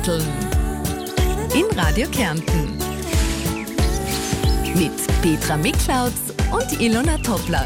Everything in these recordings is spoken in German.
In Radio Kärnten. Mit Petra Miklautz und Ilona Toppler.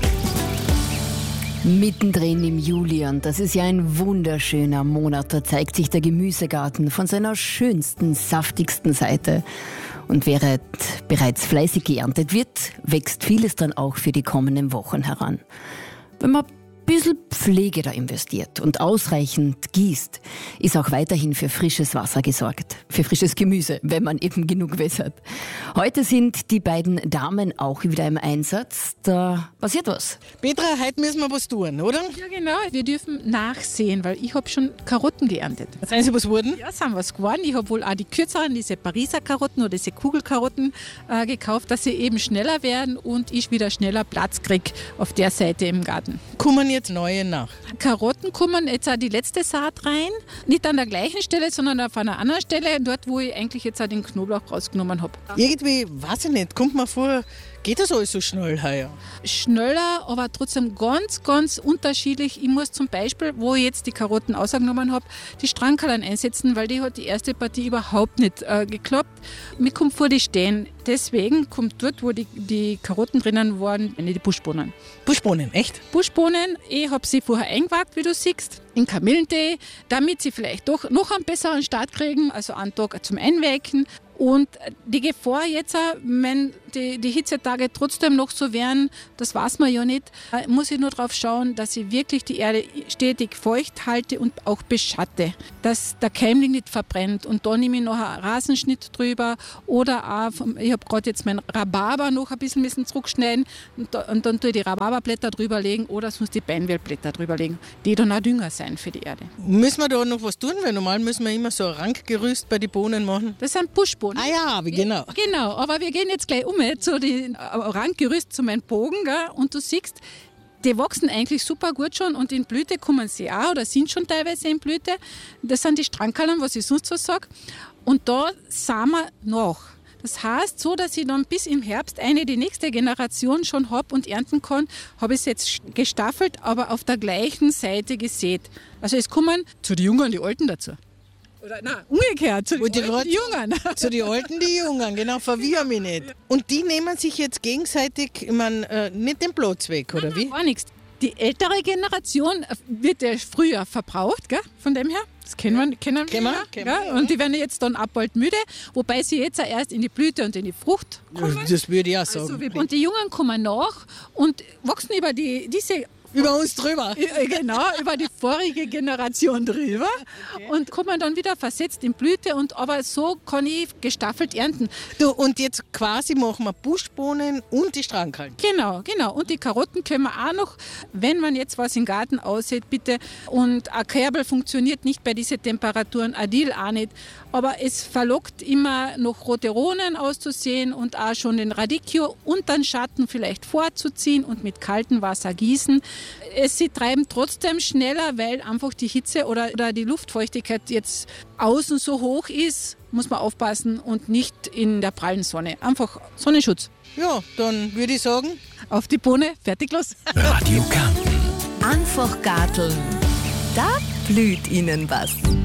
Mittendrin im Juli, und das ist ja ein wunderschöner Monat, da zeigt sich der Gemüsegarten von seiner schönsten, saftigsten Seite. Und während bereits fleißig geerntet wird, wächst vieles dann auch für die kommenden Wochen heran. Wenn man ein bisschen Pflege da investiert und ausreichend gießt, ist auch weiterhin für frisches Wasser gesorgt. Für frisches Gemüse, wenn man eben genug wässert. Heute sind die beiden Damen auch wieder im Einsatz. Da passiert was. Petra, heute müssen wir was tun, oder? Ja, genau. Wir dürfen nachsehen, weil ich habe schon Karotten geerntet. Seien Sie was geworden? Ja, sind was geworden. Ich habe wohl auch die kürzeren, diese Pariser Karotten oder diese Kugelkarotten gekauft, dass sie eben schneller werden und ich wieder schneller Platz kriege auf der Seite im Garten. Kommen jetzt neue nach? Karotten kommen jetzt auch die letzte Saat rein. Nicht an der gleichen Stelle, sondern auf einer anderen Stelle, dort wo ich eigentlich jetzt auch den Knoblauch rausgenommen habe. Irgendwie, weiß ich nicht, kommt mir vor, geht das alles so schnell heuer? Schneller, aber trotzdem ganz, ganz unterschiedlich. Ich muss zum Beispiel, wo ich jetzt die Karotten ausgenommen habe, die Strankerln einsetzen, weil die hat die erste Partie überhaupt nicht geklappt. Mir kommt vor, die stehen. Deswegen kommt dort, wo die Karotten drinnen waren, die Buschbohnen. Buschbohnen, echt? Buschbohnen, ich habe sie vorher eingewagt, wie du siehst, in Kamillentee, damit sie vielleicht doch noch einen besseren Start kriegen, also einen Tag zum Einwecken. Und die Gefahr jetzt, wenn die Hitzetage trotzdem noch so wären, das weiß man ja nicht, muss ich nur darauf schauen, dass ich wirklich die Erde stetig feucht halte und auch beschatte, dass der Keimling nicht verbrennt. Und da nehme ich noch einen Rasenschnitt drüber oder auch, ich habe gerade jetzt meinen Rhabarber noch ein bisschen zurückschneiden und dann tue ich die Rhabarberblätter drüber legen oder sonst die Beinwellblätter drüber legen, die dann auch Dünger sein für die Erde. Müssen wir da noch was tun? Weil normal müssen wir immer so ein Rankgerüst bei den Bohnen machen. Das sind Buschbohnen. Ah ja, genau. Genau, aber wir gehen jetzt gleich zu den Randgerüst, zu meinem Bogen, gell? Und du siehst, die wachsen eigentlich super gut schon und in Blüte kommen sie auch oder sind schon teilweise in Blüte. Das sind die Strankerln, was ich sonst so sage. Und da sahen wir nach. Das heißt, so dass ich dann bis im Herbst die nächste Generation schon habe und ernten kann, habe ich es jetzt gestaffelt, aber auf der gleichen Seite gesät. Also es kommen zu den Jungen die Alten dazu. Oder nein, umgekehrt, zu den Alten, die Jungen. Zu den Alten, die Jungen, genau, verwirr mich nicht. Und die nehmen sich jetzt gegenseitig, ich meine, nicht den Platz weg, oder Nein, wie? Gar nichts. Die ältere Generation wird ja früher verbraucht, gell? Von dem her. Das kennen wir. Ja. Und die werden jetzt dann ab bald müde, wobei sie jetzt auch erst in die Blüte und in die Frucht kommen. Das würde ich auch sagen. Also, und die Jungen kommen nach und wachsen über diese über uns drüber. Genau, über die vorige Generation drüber und kommen dann wieder versetzt in Blüte. Aber so kann ich gestaffelt ernten. Du, und jetzt quasi machen wir Buschbohnen und die Strankerln. Genau. Und die Karotten können wir auch noch, wenn man jetzt was im Garten aussät, bitte. Und ein Kerbel funktioniert nicht bei diesen Temperaturen, ein Dill auch nicht. Aber es verlockt immer noch rote Rohnen auszusehen und auch schon den Radicchio unter den Schatten vielleicht vorzuziehen und mit kaltem Wasser gießen. Sie treiben trotzdem schneller, weil einfach die Hitze oder die Luftfeuchtigkeit jetzt außen so hoch ist, muss man aufpassen und nicht in der prallen Sonne. Einfach Sonnenschutz. Ja, dann würde ich sagen, auf die Bohne, fertig, los. Radio Kärnten. Einfach garteln. Da blüht Ihnen was.